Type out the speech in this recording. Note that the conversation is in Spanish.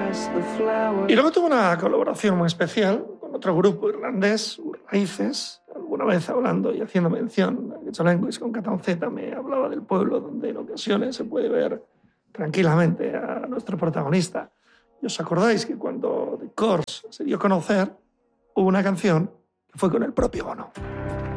Y luego tuvo una colaboración muy especial con otro grupo irlandés, Raíces. Alguna vez hablando y haciendo mención a Getxo Language con K Z me hablaba del pueblo donde en ocasiones se puede ver tranquilamente a nuestro protagonista. ¿Y os acordáis que cuando The Corrs se dio a conocer, hubo una canción que fue con el propio Bono?